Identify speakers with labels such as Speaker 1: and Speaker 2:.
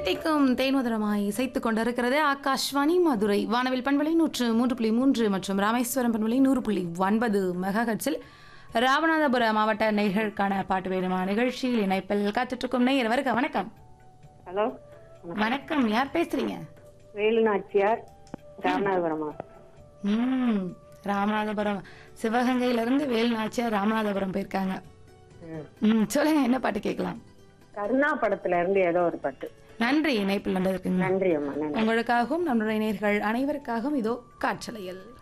Speaker 1: தித்திக்கும் தேன்மதுரமாய் இசைத்துக் கொண்டிருக்கிறது ஆகாஷ்வாணி மதுரை வானவில் பண்பலை 103.3 மற்றும் ராமேஸ்வரம் பண்பலை 100.9 மெகாஹெர்ட்ஸில் ராமநாதபுரம் மாவட்ட நேயர்களுக்கான பாட்டு வேணுமா நிகழ்ச்சியில் இணைப்பில் காத்துட்ருக்கும் நேயர் வருக. வணக்கம்.
Speaker 2: ஹலோ
Speaker 1: வணக்கம், யார் பேசுறீங்க?
Speaker 2: வேலு நாச்சியார், ராமநாதபுரமா?
Speaker 1: ராமநாதபுரம், சிவகங்கையிலிருந்து வேலு நாச்சியார் ராமநாதபுரம் போயிருக்காங்க. சொல்லுங்க, என்ன பாட்டு கேட்கலாம்?
Speaker 2: கருணா படத்துல இருந்து ஏதோ ஒரு பாட்டு.
Speaker 1: நன்றி, இணைப்பில் வந்ததற்கு
Speaker 2: நன்றி அம்மா. நன்றி.
Speaker 1: உங்களுக்காகவும் நம்முடைய நேயர்கள் அனைவருக்காகவும் இதோ காற்றலையில்.